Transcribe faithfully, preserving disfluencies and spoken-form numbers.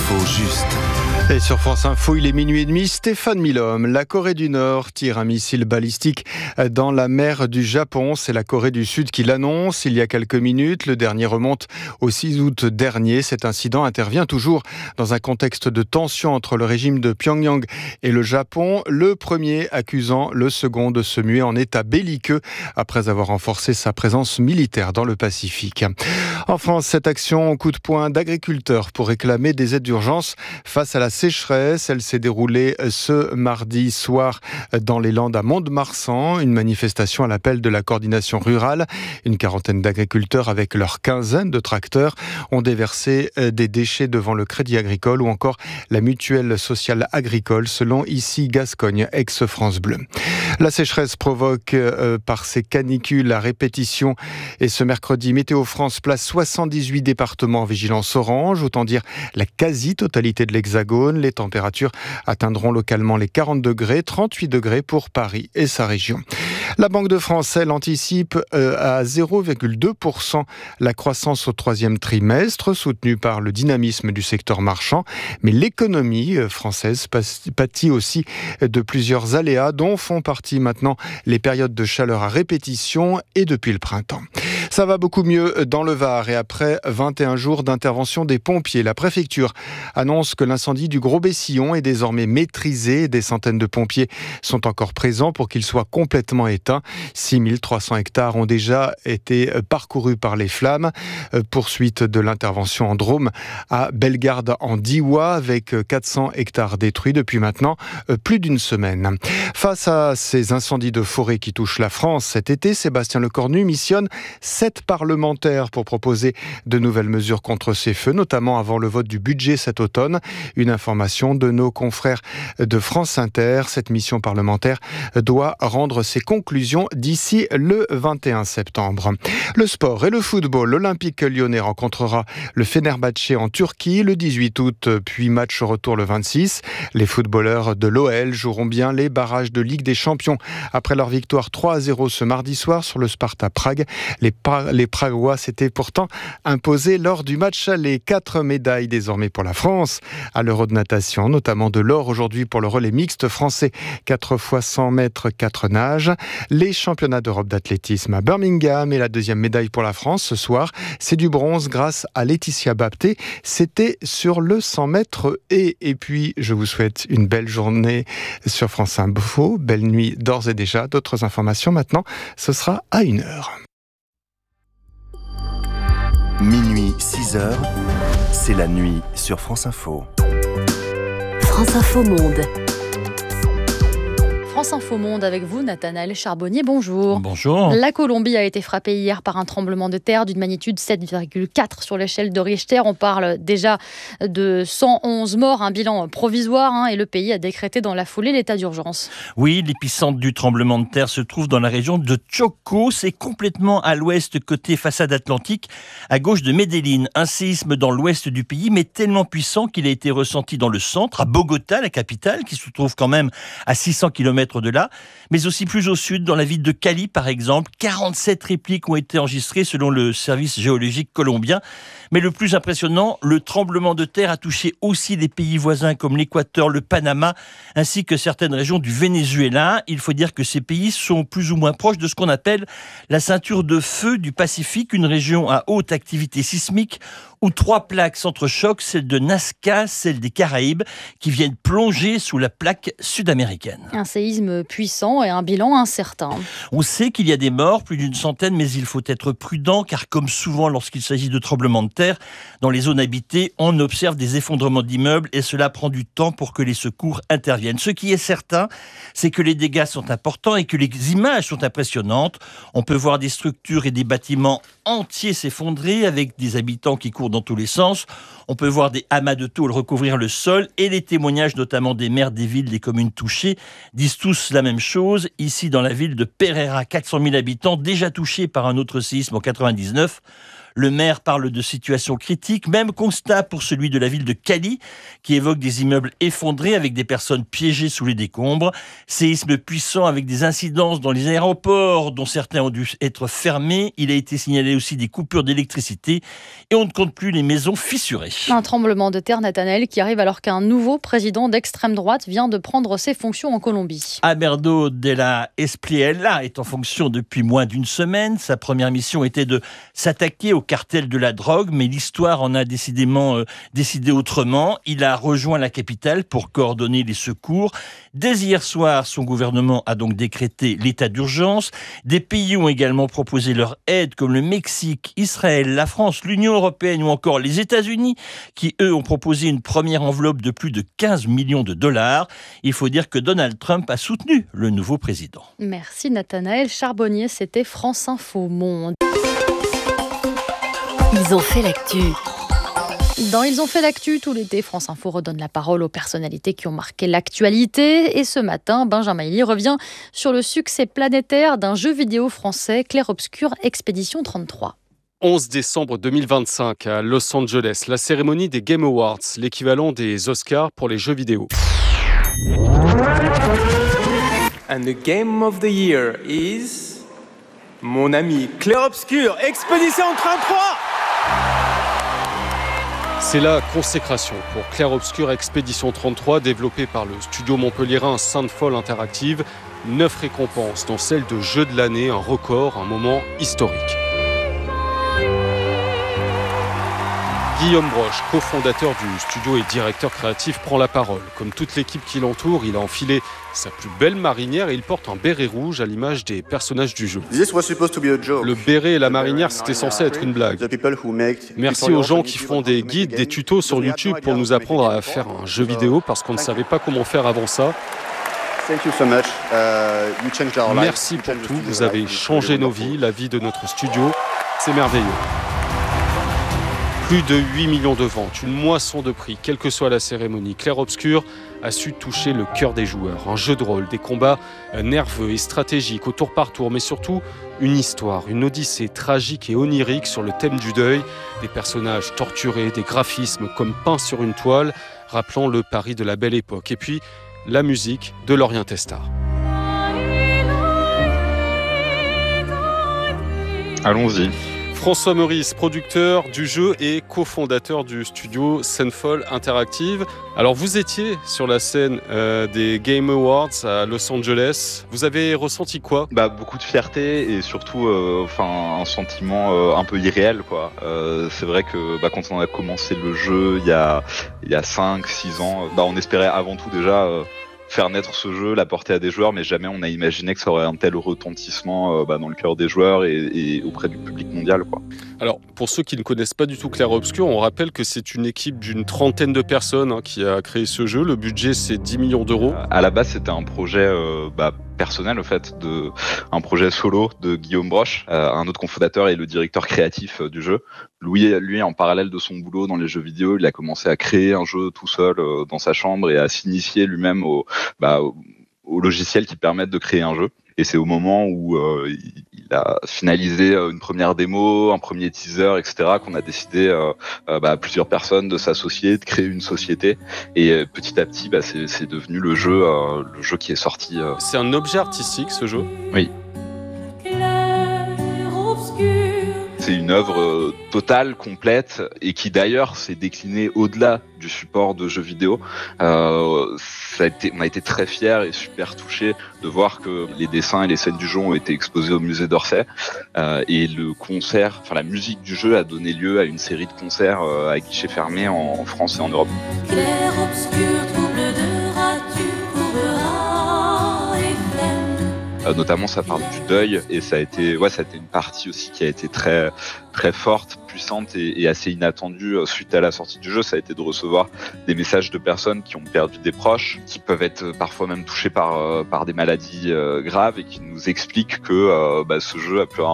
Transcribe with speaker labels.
Speaker 1: L'info juste.
Speaker 2: Et sur France Info, il est minuit et demi, Stéphane Milhomme. La Corée du Nord tire un missile balistique dans la mer du Japon. C'est la Corée du Sud qui l'annonce il y a quelques minutes. Le dernier remonte au six août dernier. Cet incident intervient toujours dans un contexte de tension entre le régime de Pyongyang et le Japon. Le premier accusant le second de se muer en état belliqueux après avoir renforcé sa présence militaire dans le Pacifique. En France, cette action coup de poing d'agriculteurs pour réclamer des aides d'urgence face à la sécheresse. Elle s'est déroulée ce mardi soir dans les Landes à Mont-de-Marsan. Une manifestation à l'appel de la coordination rurale. Une quarantaine d'agriculteurs avec leur quinzaine de tracteurs ont déversé des déchets devant le Crédit Agricole ou encore la Mutuelle Sociale Agricole selon Ici Gascogne, ex-France Bleu. La sécheresse provoque euh, par ces canicules à répétition et ce mercredi, Météo France place soixante-dix-huit départements en vigilance orange, autant dire la quasi-totalité de l'Hexagone. Les températures atteindront localement les quarante degrés, trente-huit degrés pour Paris et sa région. La Banque de France, elle, anticipe euh, à zéro virgule deux pour cent la croissance au troisième trimestre, soutenue par le dynamisme du secteur marchand. Mais l'économie française pâtit aussi de plusieurs aléas dont font partie maintenant les périodes de chaleur à répétition et depuis le printemps. Ça va beaucoup mieux dans le Var et après vingt et un jours d'intervention des pompiers, la préfecture annonce que l'incendie du Gros-Bessillon est désormais maîtrisé. Des centaines de pompiers sont encore présents pour qu'il soit complètement éteint. six mille trois cents hectares ont déjà été parcourus par les flammes. Poursuite de l'intervention en Drôme à Bellegarde en Diois avec quatre cents hectares détruits depuis maintenant plus d'une semaine. Face à ces incendies de forêt qui touchent la France cet été, Sébastien Lecornu missionne sept parlementaires pour proposer de nouvelles mesures contre ces feux, notamment avant le vote du budget cet automne. Une information de nos confrères de France Inter. Cette mission parlementaire doit rendre ses conclusions d'ici le vingt et un septembre. Le sport et le football. L'Olympique lyonnais rencontrera le Fenerbahçe en Turquie le dix-huit août, puis match retour le vingt-six. Les footballeurs de l'O L joueront bien les barrages de Ligue des Champions après leur victoire trois à zéro ce mardi soir sur le Sparta Prague. Les, pa- les Pragois s'étaient pourtant imposés lors du match aller. Quatre médailles désormais pour la France à l'Euro de natation, notamment de l'or aujourd'hui pour le relais mixte français, quatre fois cent mètres, quatre nages. Les championnats d'Europe d'athlétisme à Birmingham et la deuxième médaille pour la France ce soir, c'est du bronze grâce à Laetitia Bapté. C'était sur le cent mètres et, et puis je vous souhaite une belle journée sur France Info. Belle nuit d'ores et déjà. D'autres informations maintenant, ce sera à une heure.
Speaker 1: Minuit, six heures, c'est la nuit sur France Info.
Speaker 3: France Info Monde.
Speaker 4: France Info Monde avec vous, Nathanaël Charbonnier, bonjour.
Speaker 5: Bonjour.
Speaker 4: La Colombie a été frappée hier par un tremblement de terre d'une magnitude sept virgule quatre sur l'échelle de Richter. On parle déjà de cent onze morts, un bilan provisoire, hein, et le pays a décrété dans la foulée l'état d'urgence.
Speaker 5: Oui, l'épicentre du tremblement de terre se trouve dans la région de Chocó. C'est complètement à l'ouest, côté façade atlantique, à gauche de Medellín. Un séisme dans l'ouest du pays, mais tellement puissant qu'il a été ressenti dans le centre, à Bogota, la capitale, qui se trouve quand même à six cents kilomètres de là, mais aussi plus au sud, dans la ville de Cali par exemple. quarante-sept répliques ont été enregistrées selon le service géologique colombien. Mais le plus impressionnant, le tremblement de terre a touché aussi des pays voisins comme l'Équateur, le Panama, ainsi que certaines régions du Venezuela. Il faut dire que ces pays sont plus ou moins proches de ce qu'on appelle la ceinture de feu du Pacifique, une région à haute activité sismique où trois plaques s'entrechoquent, celle de Nazca, celle des Caraïbes, qui viennent plonger sous la plaque sud-américaine.
Speaker 4: Un séisme puissant et un bilan incertain.
Speaker 5: On sait qu'il y a des morts, plus d'une centaine, mais il faut être prudent, car comme souvent lorsqu'il s'agit de tremblements de terre, dans les zones habitées, on observe des effondrements d'immeubles et cela prend du temps pour que les secours interviennent. Ce qui est certain, c'est que les dégâts sont importants et que les images sont impressionnantes. On peut voir des structures et des bâtiments entiers s'effondrer avec des habitants qui courent dans tous les sens. On peut voir des amas de tôle recouvrir le sol et les témoignages notamment des maires des villes, des communes touchées disent tous la même chose. Ici dans la ville de Pereira, quatre cent mille habitants déjà touchés par un autre séisme en quatre-vingt-dix-neuf. Le maire parle de situation critique. Même constat pour celui de la ville de Cali, qui évoque des immeubles effondrés avec des personnes piégées sous les décombres. Séisme puissant avec des incidences dans les aéroports, dont certains ont dû être fermés. Il a été signalé aussi des coupures d'électricité et on ne compte plus les maisons fissurées.
Speaker 4: Un tremblement de terre, Nathanaël, qui arrive alors qu'un nouveau président d'extrême droite vient de prendre ses fonctions en Colombie.
Speaker 5: Alberto de la Espriella est en fonction depuis moins d'une semaine. Sa première mission était de s'attaquer au cartel de la drogue, mais l'histoire en a décidément euh, décidé autrement. Il a rejoint la capitale pour coordonner les secours. Dès hier soir, son gouvernement a donc décrété l'état d'urgence. Des pays ont également proposé leur aide, comme le Mexique, Israël, la France, l'Union européenne ou encore les États-Unis, qui eux ont proposé une première enveloppe de plus de quinze millions de dollars. Il faut dire que Donald Trump a soutenu le nouveau président.
Speaker 4: Merci Nathanaël Charbonnier, c'était France Info Monde.
Speaker 3: Ils ont fait l'actu.
Speaker 4: Dans Ils ont fait l'actu tout l'été, France Info redonne la parole aux personnalités qui ont marqué l'actualité. Et ce matin, Benjamin Hilly revient sur le succès planétaire d'un jeu vidéo français, Clair Obscur Expédition trente-trois.
Speaker 6: onze décembre deux mille vingt-cinq à Los Angeles, la cérémonie des Game Awards, l'équivalent des Oscars pour les jeux vidéo.
Speaker 7: And the game of the year is mon ami Clair Obscur Expédition trente-trois.
Speaker 6: C'est la consécration pour Clair Obscur Expédition trente-trois, développé par le studio montpelliérain Sainte-Folle Interactive. Neuf récompenses, dont celle de jeu de l'année, un record, un moment historique. Guillaume Broche, cofondateur du studio et directeur créatif, prend la parole. Comme toute l'équipe qui l'entoure, il a enfilé sa plus belle marinière et il porte un béret rouge à l'image des personnages du jeu. Le béret et la marinière, c'était censé être une blague. Merci aux gens qui font des guides, des tutos sur YouTube pour nous apprendre à faire un jeu vidéo parce qu'on ne savait pas comment faire avant ça. Merci pour tout, vous avez changé nos vies, la vie de notre studio. C'est merveilleux. Plus de huit millions de ventes, une moisson de prix, quelle que soit la cérémonie. Clair Obscur a su toucher le cœur des joueurs. Un jeu de rôle, des combats nerveux et stratégiques au tour par tour, mais surtout une histoire, une odyssée tragique et onirique sur le thème du deuil. Des personnages torturés, des graphismes comme peints sur une toile, rappelant le Paris de la Belle Époque. Et puis, la musique de Lorien Testard.
Speaker 8: Allons-y.
Speaker 6: François Meurice, producteur du jeu et cofondateur du studio Sainte-Folle Interactive. Alors vous étiez sur la scène euh, des Game Awards à Los Angeles. Vous avez ressenti quoi ?
Speaker 8: Bah beaucoup de fierté et surtout euh, enfin un sentiment euh, un peu irréel quoi. Euh, c'est vrai que bah, quand on a commencé le jeu il y a il y a cinq six ans, bah on espérait avant tout déjà euh, faire naître ce jeu, l'apporter à des joueurs, mais jamais on a imaginé que ça aurait un tel retentissement euh, bah, dans le cœur des joueurs et, et auprès du public mondial, quoi.
Speaker 6: Alors, pour ceux qui ne connaissent pas du tout Clair Obscur, on rappelle que c'est une équipe d'une trentaine de personnes hein, qui a créé ce jeu. Le budget, c'est dix millions d'euros.
Speaker 8: Euh, à la base, c'était un projet euh, bah, personnel, au fait, de, un projet solo de Guillaume Broche, euh, un autre cofondateur et le directeur créatif euh, du jeu. Lui, lui, en parallèle de son boulot dans les jeux vidéo, il a commencé à créer un jeu tout seul euh, dans sa chambre et à s'initier lui-même au, bah, au, au logiciel qui permettent de créer un jeu. Et c'est au moment où euh, il a finalisé une première démo, un premier teaser, et cetera, qu'on a décidé, euh, euh, bah, plusieurs personnes, de s'associer, de créer une société. Et euh, petit à petit, bah, c'est, c'est devenu le jeu, euh, le jeu qui est sorti. Euh.
Speaker 6: C'est un objet artistique, ce jeu ?
Speaker 8: Oui. C'est une œuvre euh, totale, complète, et qui d'ailleurs s'est déclinée au-delà du support de jeux vidéo. Euh, ça a été, on a été très fiers et super touchés de voir que les dessins et les scènes du jeu ont été exposés au musée d'Orsay. Euh, et le concert, enfin la musique du jeu a donné lieu à une série de concerts euh, à guichet fermé en, en France et en Europe.
Speaker 9: Clair, obscur, trouble de rature, courbera et pleine.
Speaker 8: Euh, notamment, ça parle du deuil et ça a été, ouais, ça a été une partie aussi qui a été très, très forte, puissante et, et assez inattendue euh, suite à la sortie du jeu. Ça a été de recevoir des messages de personnes qui ont perdu des proches, qui peuvent être parfois même touchés par, euh, par des maladies euh, graves et qui nous expliquent que euh, bah, ce jeu a pu avoir